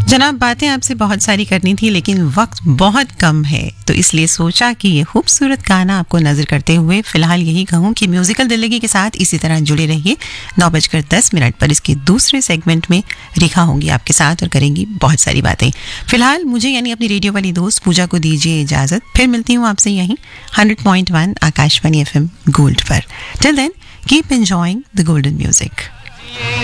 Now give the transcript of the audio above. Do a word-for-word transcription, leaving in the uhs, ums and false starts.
जनाब, बातें आपसे बहुत सारी करनी थी लेकिन वक्त बहुत कम है, तो इसलिए सोचा कि ये खूबसूरत गाना आपको नजर करते हुए फिलहाल यही कहूँ कि म्यूजिकल दिल्ली के साथ इसी तरह जुड़े रहिए। नौ बजकर दस मिनट पर इसके दूसरे सेगमेंट में रेखा होंगी आपके साथ और करेंगी बहुत सारी बातें। फिलहाल मुझे यानी अपनी रेडियो वाली दोस्त पूजा को दीजिए इजाजत। फिर मिलती हूँ आपसे यहीं hundred point one Akashvani F M gold पर। Till then keep enjoying the golden music.